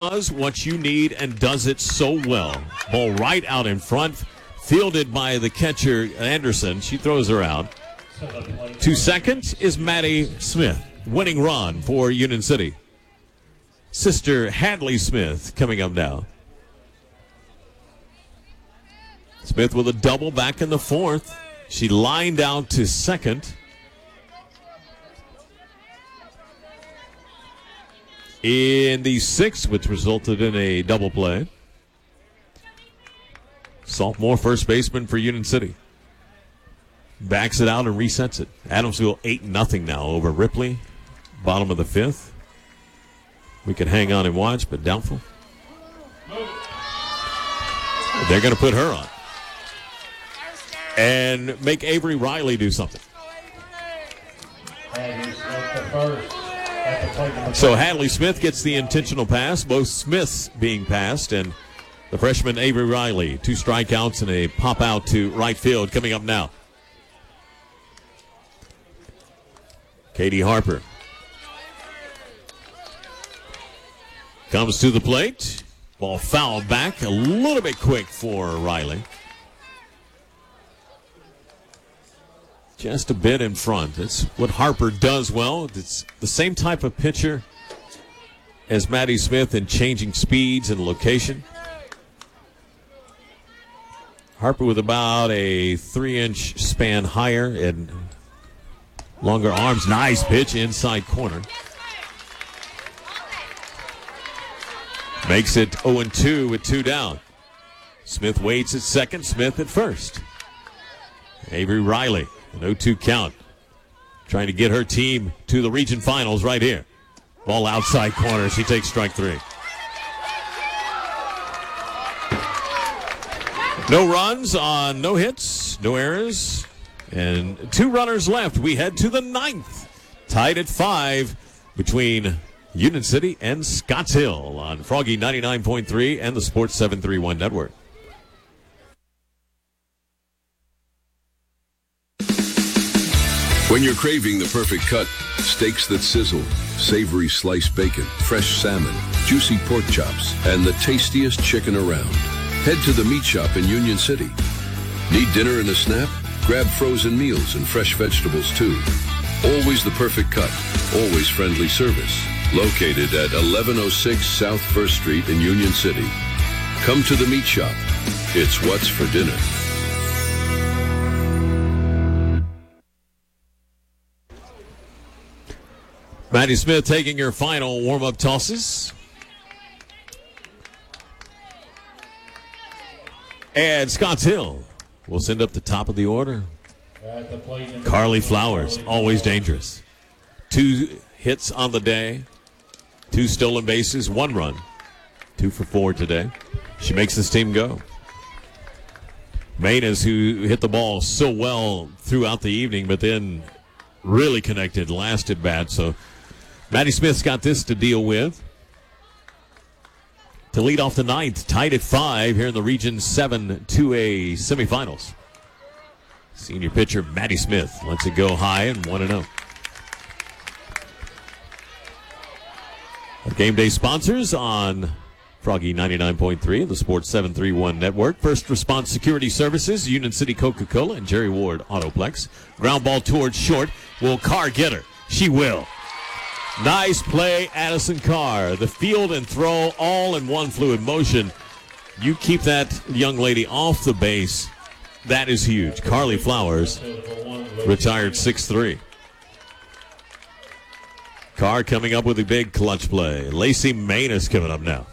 does what you need and does it so well. Ball right out in front, fielded by the catcher, Anderson. She throws her out. 2 seconds is Maddie Smith. Winning run for Union City. Sister Hadley Smith coming up now. Smith with a double back in the fourth. She lined out to second. In the sixth, which resulted in a double play. Sophomore first baseman for Union City. Backs it out and resets it. Adamsville 8-0 now over Ripley. Bottom of the fifth. We could hang on and watch, but doubtful. They're going to put her on. And make Avery Riley do something. So Hadley Smith gets the intentional pass. Both Smiths being passed. And the freshman Avery Riley. 2 strikeouts and a pop out to right field coming up now. Katie Harper comes to the plate. Ball fouled back a little bit quick for Riley. Just a bit in front. That's what Harper does well. It's the same type of pitcher as Maddie Smith in changing speeds and location. Harper with about a 3-inch span higher and longer arms. Nice pitch inside corner. Makes it 0-2 with 2 down. Smith waits at second. Smith at first. Avery Riley, an 0-2 count. Trying to get her team to the region finals right here. Ball outside corner. She takes strike 3. No runs on no hits, no errors, and 2 runners left. We head to the 9th. Tied at 5 between Union City and Scotts Hill on Froggy 99.3 and the Sports 731 Network. When you're craving the perfect cut, steaks that sizzle, savory sliced bacon, fresh salmon, juicy pork chops, and the tastiest chicken around, head to the Meat Shop in Union City. Need dinner and a snap? Grab frozen meals and fresh vegetables too. Always the perfect cut, always friendly service. Located at 1106 South 1st Street in Union City. Come to the Meat Shop. It's what's for dinner. Maddie Smith taking her final warm-up tosses. And Scotts Hill will send up the top of the order. Carly Flowers, always dangerous. 2 hits on the day. 2 stolen bases, 1 run. 2 for 4 today. She makes this team go. Maines, who hit the ball so well throughout the evening, but then really connected last at bat. So Maddie Smith's got this to deal with. To lead off the 9th, tied at 5 here in the Region 7 2A semifinals. Senior pitcher Maddie Smith lets it go high and 1-0. Our game day sponsors on Froggy 99.3 and the Sports 731 Network. First Response Security Services, Union City Coca-Cola, and Jerry Ward Autoplex. Ground ball towards short. Will Carr get her? She will. Nice play, Addison Carr. The field and throw all in one fluid motion. You keep that young lady off the base. That is huge. Carly Flowers retired 6-3. Carr coming up with a big clutch play. Lacey Maines coming up now.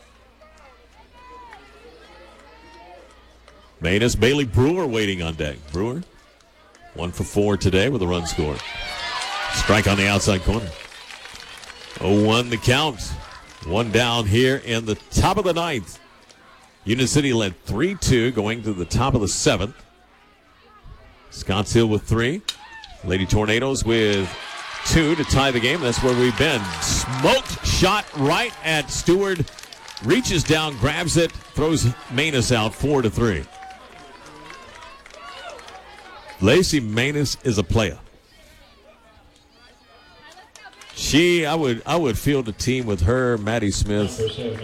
Maines, Bailey Brewer waiting on deck. Brewer, 1 for 4 today with a run scored. Strike on the outside corner. 0-1 the count. 1 down here in the top of the 9th. Union City led 3-2 going to the top of the 7th. Scotts Hill with 3. Lady Tornadoes with 2 to tie the game. That's where we've been. Smoked shot right at Stewart. Reaches down, grabs it, throws Maines out 4-3. Lacey Maines is a player. I would field a team with her, Maddie Smith,